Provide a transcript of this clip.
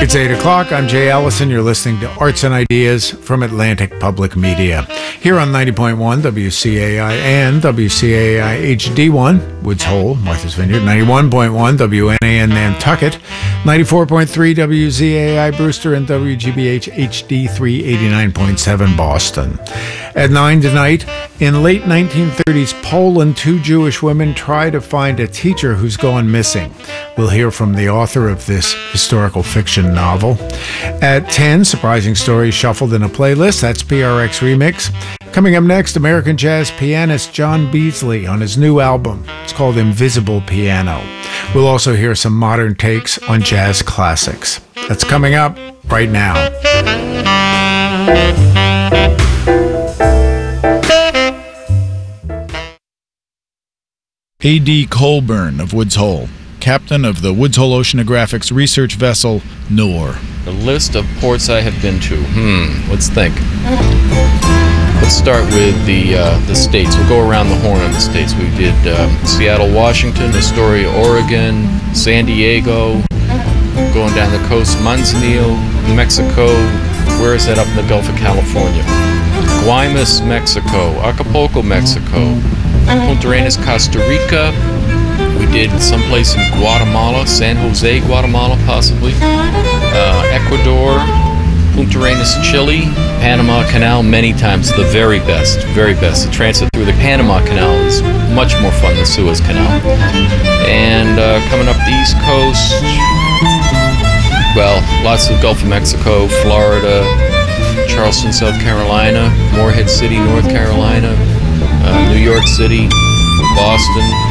It's 8 o'clock. I'm Jay Allison. You're listening to Arts and Ideas from Atlantic Public Media. Here on 90.1 WCAI and WCAI HD1, Woods Hole, Martha's Vineyard, 91.1 WNAN Nantucket, 94.3 WZAI Brewster, and WGBH HD 389.7 Boston. At 9 tonight, in late 1930s Poland, two Jewish women try to find a teacher who's gone missing. We'll hear from the author of this historical fiction novel. At 10, surprising stories shuffled in a playlist. That's PRX Remix. Coming up next, American jazz pianist John Beasley on his new album. It's called Invisible Piano. We'll also hear some modern takes on jazz classics. That's coming up right now. A.D. Colburn of Woods Hole, captain of the Woods Hole Oceanographics research vessel, Noor. The list of ports I have been to. Let's think. Let's start with the states. We'll go around the horn on the states. We did Seattle, Washington, Astoria, Oregon, San Diego, going down the coast, Manzanillo, Mexico. Where is that? Up in the Gulf of California. Guaymas, Mexico. Acapulco, Mexico. Punta Arenas, Costa Rica. We did someplace in Guatemala, San Jose, Guatemala, possibly. Ecuador, Punta Arenas, Chile, Panama Canal, many times. The very best, very best. The transit through the Panama Canal is much more fun than Suez Canal. And coming up the East Coast, well, lots of Gulf of Mexico, Florida, Charleston, South Carolina, Morehead City, North Carolina, New York City, Boston,